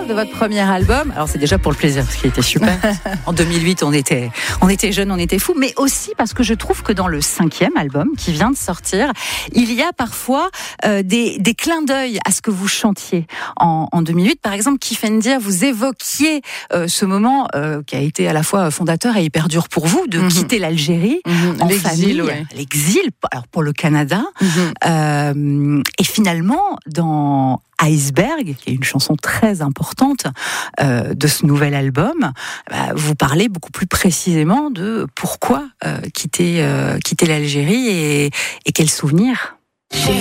de votre premier album. Alors c'est déjà pour le plaisir, parce qu'il était super. En 2008, on était jeunes, on était fous, mais aussi parce que je trouve que dans le 5e album qui vient de sortir, il y a parfois des clins d'œil à ce que vous chantiez en 2008. Par exemple, Kifendir, vous évoquiez ce moment qui a été à la fois fondateur et hyper dur pour vous, de quitter l'Algérie en famille, l'exil, alors pour le Canada. Et finalement, dans Iceberg, qui est une chanson très importante de ce nouvel album, vous parlez beaucoup plus précisément de pourquoi quitter l'Algérie et quels souvenirs.